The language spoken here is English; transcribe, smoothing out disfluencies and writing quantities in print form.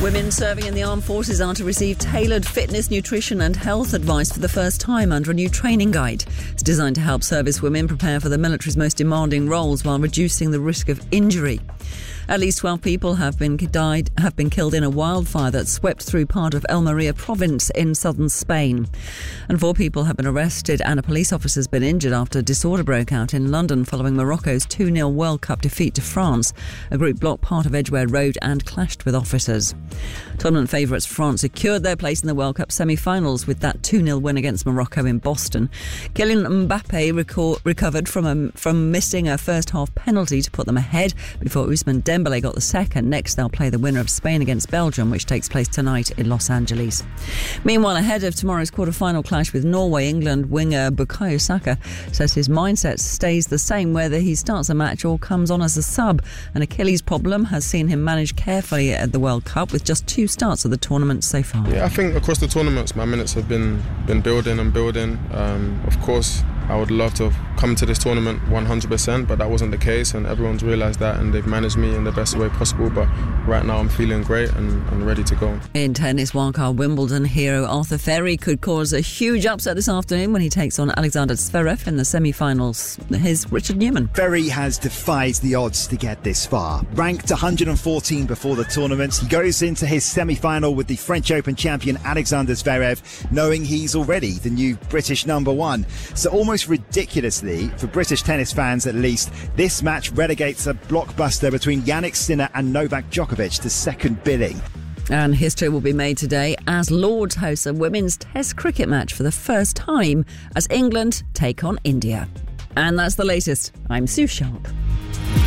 Women serving in the armed forces are to receive tailored fitness, nutrition and health advice for the first time under a new training guide. It's designed to help service women prepare for the military's most demanding roles while reducing the risk of injury. At least 12 people have been killed in a wildfire that swept through part of Almeria province in southern Spain. And 4 people have been arrested and a police officer has been injured after disorder broke out in London following Morocco's 2-0 World Cup defeat to France. A group blocked part of Edgware Road and clashed with officers. Tournament favourites France secured their place in the World Cup semi-finals with that 2-0 win against Morocco in Boston. Kylian Mbappe recovered from missing a first-half penalty to put them ahead before Ousmane Dembele got the second. Next, they'll play the winner of Spain against Belgium, which takes place tonight in Los Angeles. Meanwhile, ahead of tomorrow's quarter-final clash with Norway, England winger Bukayo Saka says his mindset stays the same whether he starts a match or comes on as a sub. An Achilles problem has seen him manage carefully at the World Cup with just 2 starts of the tournament so far. Yeah, I think across the tournaments my minutes have been building and building. Of course, I would love to have come to this tournament 100%, but that wasn't the case, and everyone's realised that, and they've managed me in the best way possible. But right now I'm feeling great and ready to go. In tennis, wildcard Wimbledon hero Arthur Ferry could cause a huge upset this afternoon when he takes on Alexander Zverev in the semi-finals. Here's Richard Newman. Ferry has defied the odds to get this far. Ranked 114 before the tournament, he goes into his semi-final with the French Open champion Alexander Zverev, knowing he's already the new British number 1. So almost ridiculously, for British tennis fans at least, this match relegates a blockbuster between Jannik Sinner and Novak Djokovic to second billing. And history will be made today as Lords hosts a women's Test cricket match for the first time as England take on India. And that's the latest. I'm Sue Sharp.